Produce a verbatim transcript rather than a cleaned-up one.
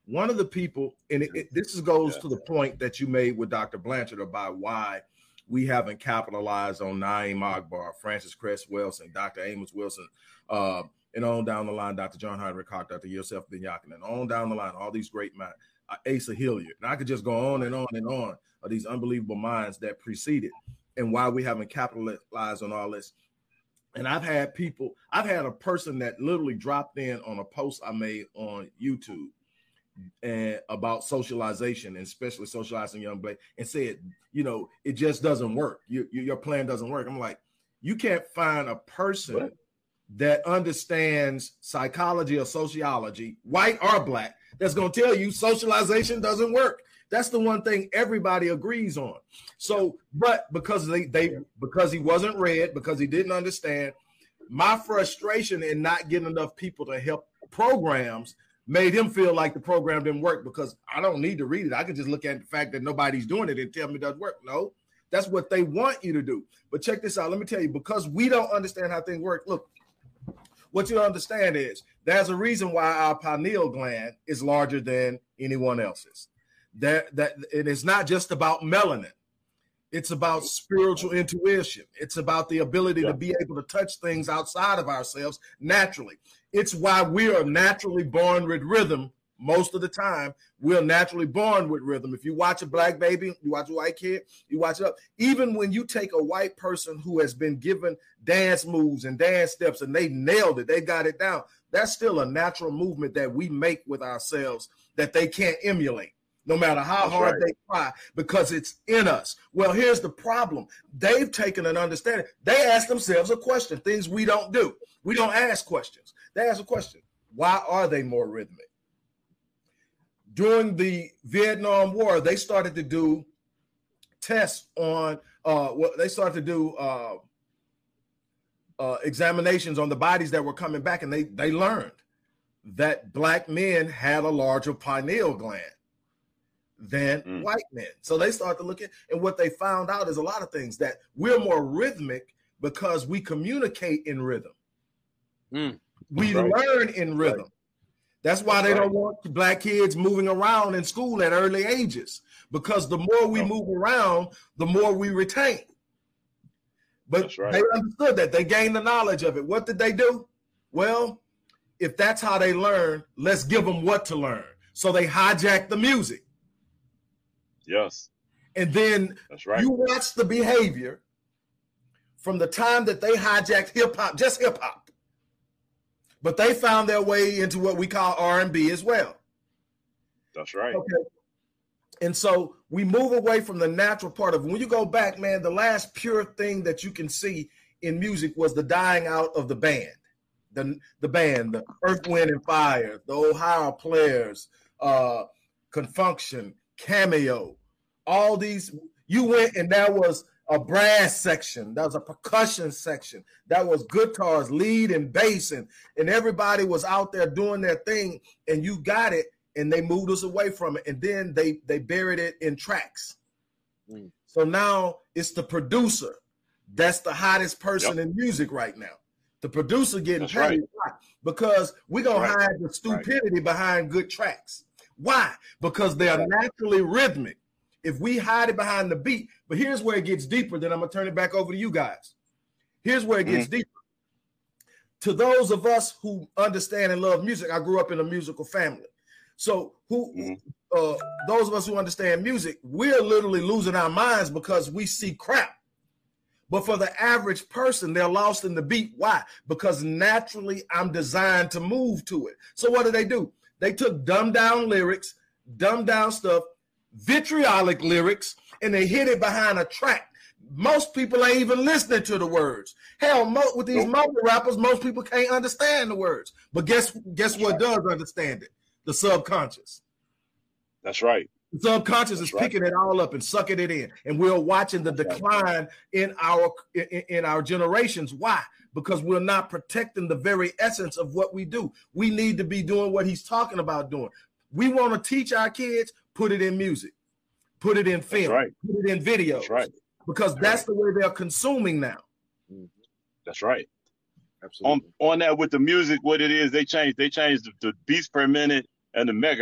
One of the people, and it, it, this is, goes yeah. to the point that you made with Doctor Blanchard about why we haven't capitalized on Na'im Akbar, Francis Cress Wilson, Doctor Amos Wilson, uh, and on down the line, Doctor John Heinrich Cox, Doctor Yosef Ben Yakin, and on down the line, all these great minds, uh, Asa Hilliard. And I could just go on and on and on of these unbelievable minds that preceded, and why we haven't capitalized on all this. And I've had people, I've had a person that literally dropped in on a post I made on YouTube and about socialization, and especially socializing young black, and said, you know, it just doesn't work. You, you, your plan doesn't work. I'm like, you can't find a person what? that understands psychology or sociology, white or black, that's going to tell you socialization doesn't work. That's the one thing everybody agrees on. So, but because they, they because he wasn't read, because he didn't understand, my frustration in not getting enough people to help programs made him feel like the program didn't work, because I don't need to read it. I can just look at the fact that nobody's doing it and tell me it doesn't work. No, that's what they want you to do. But check this out. Let me tell you, because we don't understand how things work. Look, what you understand is there's a reason why our pineal gland is larger than anyone else's. That, that it is not just about melanin. It's about spiritual intuition. It's about the ability yeah. to be able to touch things outside of ourselves naturally. It's why we are naturally born with rhythm. Most of the time, we're naturally born with rhythm. If you watch a black baby, you watch a white kid, you watch it up. Even when you take a white person who has been given dance moves and dance steps and they nailed it, they got it down, that's still a natural movement that we make with ourselves that they can't emulate, no matter how That's hard right. they try, because it's in us. Well, here's the problem. They've taken an understanding. They ask themselves a question, things we don't do. We don't ask questions. They ask a question. Why are they more rhythmic? During the Vietnam War, they started to do tests on, uh, what they started to do uh, uh, examinations on the bodies that were coming back, and they, they learned that black men had a larger pineal gland than mm. white men. So they started to look at, and what they found out is a lot of things, that we're more rhythmic because we communicate in rhythm. Mm. We right. learn in rhythm. Right. That's why That's they right. don't want black kids moving around in school at early ages, because the more we oh. move around, the more we retain. But right. they understood that. They gained the knowledge of it. What did they do? Well, if that's how they learn, let's give them what to learn. So they hijacked the music. Yes. And then That's right. you watch the behavior from the time that they hijacked hip hop, just hip hop. But they found their way into what we call R and B as well. That's right. Okay. And so we move away from the natural part of it. When you go back, man, the last pure thing that you can see in music was the dying out of the band. The, the band, the Earth, Wind, and Fire, the Ohio Players, uh, Confunction, Cameo, all these. You went and there was a brass section, that was a percussion section, that was guitars, lead and bass, and, and everybody was out there doing their thing, and you got it, and they moved us away from it, and then they, they buried it in tracks. Mm. So now it's the producer that's the hottest person yep. in music right now. The producer getting that's paid right. because we're going right. to hide the stupidity right. behind good tracks. Why? Because they are right. naturally rhythmic. If we hide it behind the beat, but here's where it gets deeper, then I'm going to turn it back over to you guys. Here's where it gets mm-hmm. deeper. To those of us who understand and love music, I grew up in a musical family. So who, mm-hmm. uh, those of us who understand music, we're literally losing our minds because we see crap. But for the average person, they're lost in the beat. Why? Because naturally I'm designed to move to it. So what did they do? They took dumbed down lyrics, dumbed down stuff, vitriolic lyrics, and they hit it behind a track. Most people ain't even listening to the words. Hell, mo- with these mumble rappers, most people can't understand the words. But guess guess what does understand it? The subconscious. That's right. The subconscious That's is right. picking it all up and sucking it in, and we're watching the decline in our in, in our generations. Why? Because we're not protecting the very essence of what we do. We need to be doing what he's talking about doing. We want to teach our kids. Put it in music, put it in film, right. put it in videos, that's right. because that's, that's right. the way they're consuming now. That's right. Absolutely. On on that with the music, what it is, they changed. They changed the, the beats per minute and the mega